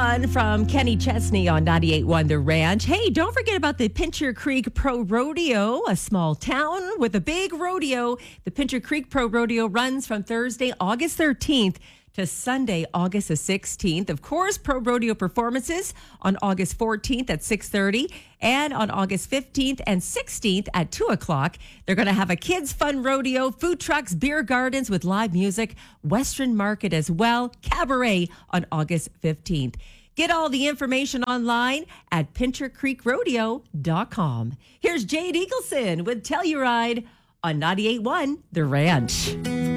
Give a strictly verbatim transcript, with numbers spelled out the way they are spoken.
fun from Kenny Chesney on ninety-eight point one The Ranch. Hey, don't forget about the Pincher Creek Pro Rodeo, a small town with a big rodeo. The Pincher Creek Pro Rodeo runs from Thursday, August thirteenth to Sunday, August the sixteenth. Of course, Pro Rodeo performances on August fourteenth at six thirty and on August fifteenth and sixteenth at two o'clock. They're going to have a kids' fun rodeo, food trucks, beer gardens with live music, Western Market as well, cabaret on August fifteenth. Get all the information online at pincher creek rodeo dot com. Here's Jade Eagleson with Telluride on ninety-eight point one The Ranch.